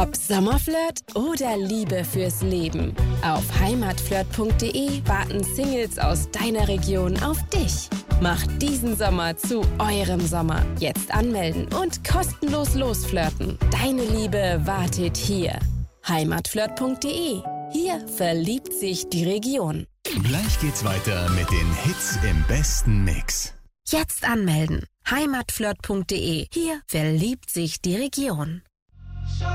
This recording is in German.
Ob Sommerflirt oder Liebe fürs Leben. Auf heimatflirt.de warten Singles aus deiner Region auf dich. Macht diesen Sommer zu eurem Sommer. Jetzt anmelden und kostenlos losflirten. Deine Liebe wartet hier. heimatflirt.de. Hier verliebt sich die Region. Gleich geht's weiter mit den Hits im besten Mix. Jetzt anmelden. heimatflirt.de. Hier verliebt sich die Region.